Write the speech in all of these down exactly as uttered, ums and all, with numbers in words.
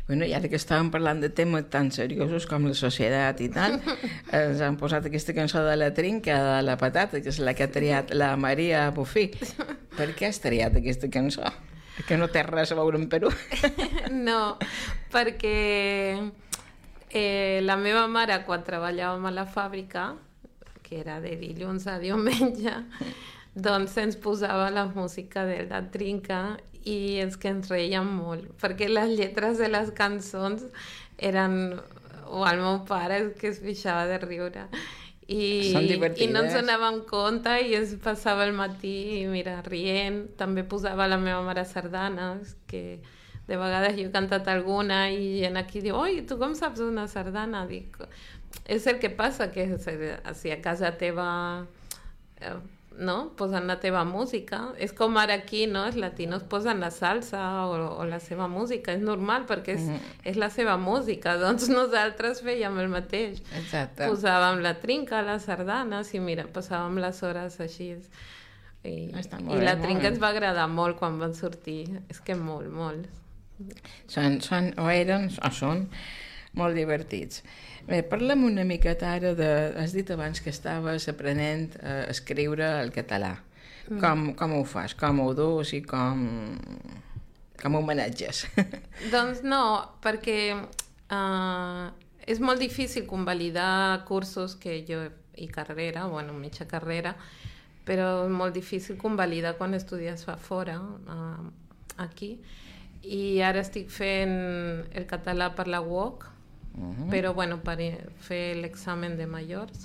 Bueno, i ara que estàvem parlant de temes tan seriosos com la societat i tal, ens han posat aquesta cançó de la trinca de la patata, que és la que ha triat la Maria Bufí. Per què has triat aquesta cançó? Que no té res a veure amb Perú. No, perquè eh, la meva mare, quan treballàvem a la fàbrica, que era de dilluns a diumenge, doncs ens posava la música de la trinca i és que ens reiem molt, perquè les lletres de les cançons eren... o el meu pare és que es pixava de riure. I, i no ens donàvem compte i es passava el matí, mira, rient. També posava la meva mare sardanes, que de vegades jo he cantat alguna i gent aquí diu, oi, tu com saps una sardana? Dic, és el que passa, que si a casa teva... Eh, no? Posen la teva música. És com ara aquí, no? Els latinos posen la salsa o, o la seva música. És normal, perquè és, mm. és la seva música. Doncs nosaltres fèiem el mateix. Exacte. Posàvem la trinca, les sardanes, i mira, passàvem les hores així. I, i la trinca ens va agradar molt quan van sortir. És que molt, molt. Són, són, o eren, o són molt divertits. Bé, parlem una miqueta ara de... Has dit abans que estaves aprenent a escriure el català. Mm. Com, com ho fas? Com ho dus i com... com ho maneges? Doncs no, perquè uh, és molt difícil convalidar cursos que jo... i carrera, bueno, mitja carrera, però és molt difícil convalidar quan estudies a fora, uh, aquí. I ara estic fent el català per la U O C, Uh-huh. però bueno, per fer l'examen de majors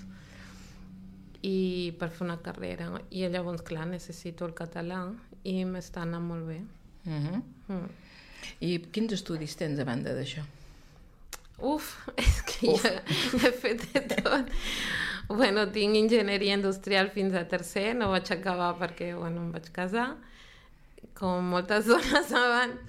i per fer una carrera, i llavors clar, necessito el català i m'està anant molt bé. Uh-huh. mm. I quins estudis tens a banda d'això? Uf, és que Uf. jo he fet de tot. Bueno, tinc enginyeria industrial fins a tercer, no vaig acabar perquè bueno, em vaig casar, com moltes dones abans,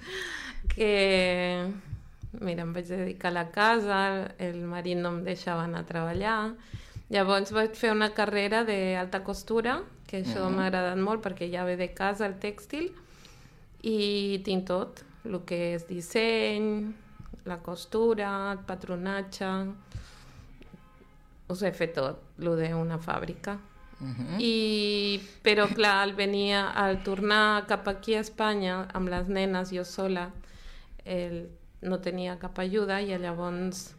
que mira, em vaig dedicar a la casa, el marit no em deixava anar a treballar. Llavors vaig fer una carrera d'alta costura, que això uh-huh. m'ha agradat molt perquè ja ve de casa el tèxtil, i tinc tot, el que és disseny, la costura, el patronatge, us he fet tot, el d'una fàbrica. Uh-huh. I, però clar, al, venir, al tornar cap aquí a Espanya amb les nenes jo sola, el no tenia cap ajuda i llavors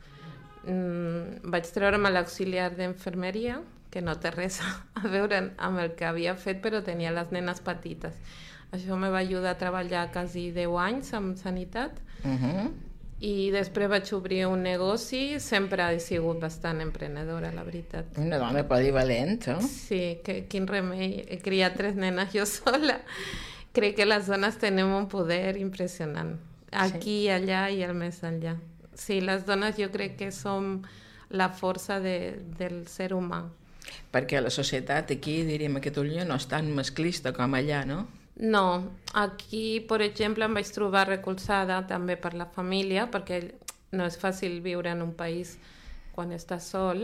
mmm, vaig treure'm l'auxiliar d'infermeria, que no té res a veure amb el que havia fet, però tenia les nenes petites. Això me va ajudar a treballar quasi deu anys amb sanitat. Uh-huh. I després vaig obrir un negoci. Sempre he sigut bastant emprenedora, la veritat. Una dona polivalent, eh? Sí, que, quin remei. He criat tres nenes jo sola. Crec que les dones tenim un poder impressionant. Aquí, sí. allà i al més enllà. Sí, les dones jo crec que som la força de, del ser humà. Perquè la societat aquí, diríem, a Catalunya no és tan masclista com allà, no? No, aquí, per exemple, em vaig trobar recolzada també per la família, perquè no és fàcil viure en un país quan estàs sol.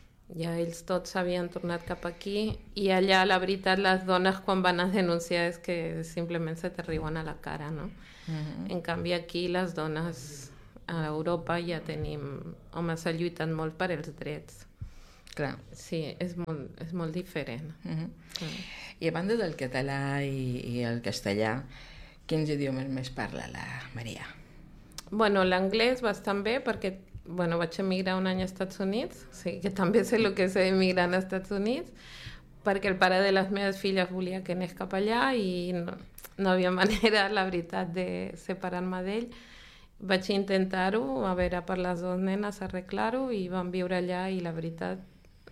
Ja ells tots havien tornat cap aquí, i allà, la veritat, les dones quan van a denunciar és que simplement se t'arriben a la cara, no? Uh-huh. En canvi, aquí les dones a Europa ja tenim... homes ha lluitat molt per els drets. Clar. Sí, és molt, és molt diferent. Uh-huh. Uh-huh. I a banda del català i, i el castellà, quins idiomes més parla la Maria? Bueno, l'anglès bastant bé, perquè bueno, vaig emigrar un any als Estats Units, o sigui que també sé el que és emigrar als Estats Units, perquè el pare de les meves filles volia que anés cap allà i no, no havia manera, la veritat, de separar-me d'ell. Vaig intentar-ho, a veure, per les dues nenes, arreglar-ho, i vam viure allà, i la veritat,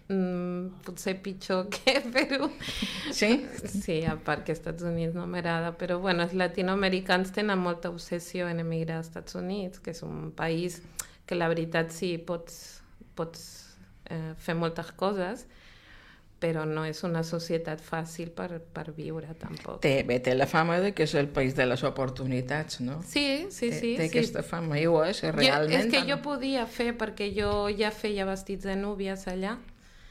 mmm, potser pitjor que Perú. Sí? Sí, a part que als Estats Units no m'agrada, però bueno, els latinoamericans tenen molta obsessió en emigrar als Estats Units, que és un país que la veritat sí, pots, pots eh, fer moltes coses, però no és una societat fàcil per, per viure, tampoc. Té, bé, té la fama de que és el país de les oportunitats, no? Sí, sí, té, sí. Té sí. aquesta fama, i ho és, realment. Jo, és que jo podia fer, perquè jo ja feia vestits de núvies allà.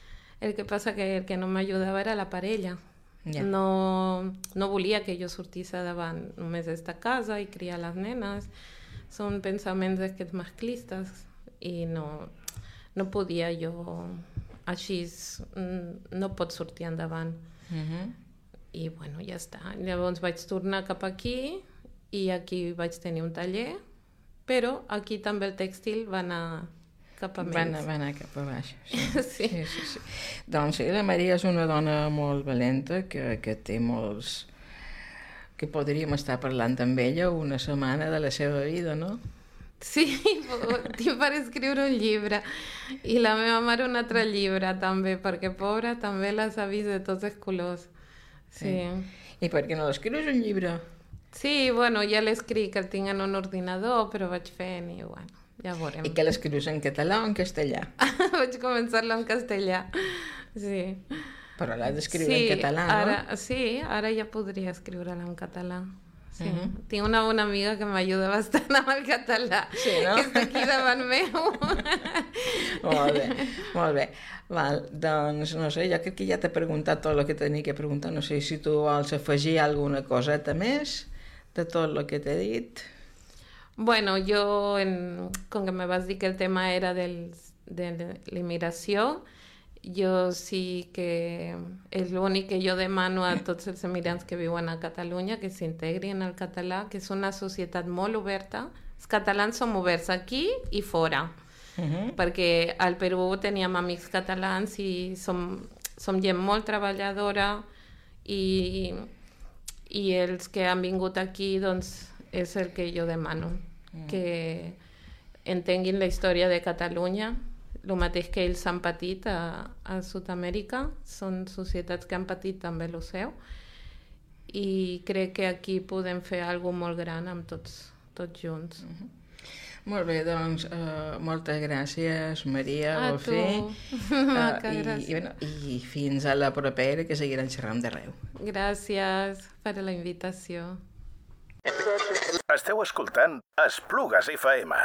El que passa que el que no m'ajudava era la parella. Yeah. No, no volia que jo sortís davant només d'esta casa i criar les nenes, són pensaments d'aquests masclistes i no, no podia jo així, no pot sortir endavant. Uh-huh. I bueno, ja està. Llavors vaig tornar cap aquí i aquí vaig tenir un taller, però aquí també el tèxtil va anar cap a menys. Va anar, va anar cap a baix. Sí. Sí. Sí, sí, sí. Doncs sí, la Maria és una dona molt valenta que, que té molts... que podríem estar parlant amb ella una setmana de la seva vida, no? Sí, tinc per escriure un llibre i la meva mare un altre llibre també, perquè pobra també les ha vist de tots els colors. Sí. Sí. I per què no l'escrius un llibre? Sí, bueno, ja l'escric, que el tinc en un ordinador, però vaig fent i bueno, ja veurem. I que l'escrius en català o en castellà? Vaig començar-la en castellà, sí. Però l'has d'escriure sí, en català, ara, no? Sí, ara ja podria escriure-la en català. Sí. Uh-huh. Tinc una bona amiga que m'ajuda bastant amb el català, sí, no? que està aquí davant meu. Molt bé, molt bé. Val, doncs, no sé, jo crec que ja t'he preguntat tot el que tenia que preguntar. No sé si tu vols afegir alguna coseta més de tot el que t'he dit. Bueno, jo, en, com que me vas dir que el tema era del, de l'immigració, jo sí que és l'únic que jo demano a tots els emigrants que viuen a Catalunya que s'integrin al català, que és una societat molt oberta. Els catalans som oberts aquí i fora, uh-huh. perquè al Perú teníem amics catalans i som, som gent molt treballadora i, i els que han vingut aquí doncs és el que jo demano, uh-huh. que entenguin la història de Catalunya, el mateix que ells han patit a, a Sud-amèrica, són societats que han patit també el seu, i crec que aquí podem fer alguna cosa molt gran amb tots, tots junts. Uh-huh. Molt bé, doncs, uh, moltes gràcies, Maria, a Golfí. tu, uh, i, i, bueno, i fins a la propera, que seguirem xerrant d'arreu. Gràcies per la invitació. Esteu escoltant Esplugues F M.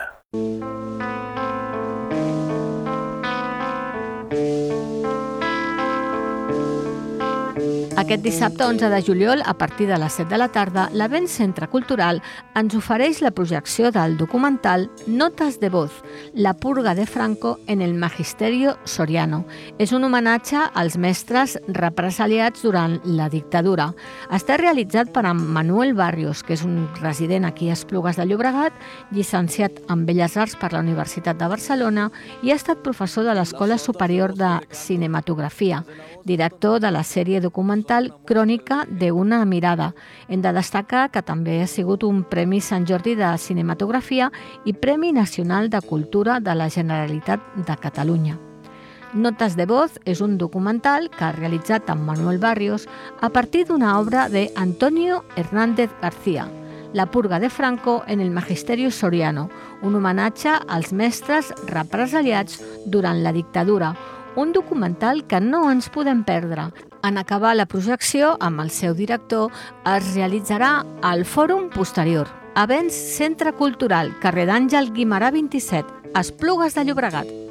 Aquest dissabte onze de juliol, a partir de les set de la tarda, l'Avent Centre Cultural ens ofereix la projecció del documental Notas de voz, la purga de Franco en el Magisterio Soriano. És un homenatge als mestres represaliats durant la dictadura. Està realitzat per en Manuel Barrios, que és un resident aquí a Esplugues de Llobregat, llicenciat en Belles Arts per la Universitat de Barcelona i ha estat professor de l'Escola Superior de Cinematografia, director de la sèrie documental Crònica d'una mirada. Hem de destacar que també ha sigut un Premi Sant Jordi de Cinematografia i Premi Nacional de Cultura de la Generalitat de Catalunya. Notas de voz és un documental que ha realitzat en Manuel Barrios a partir d'una obra de Antonio Hernández García, La purga de Franco en el Magisterio Soriano, un homenatge als mestres represaliats durant la dictadura, un documental que no ens podem perdre. En acabar la projecció amb el seu director, es realitzarà al Fòrum Posterior. Avents Centre Cultural, carrer d'Àngel Guimerà vint-i-set, Esplugues de Llobregat.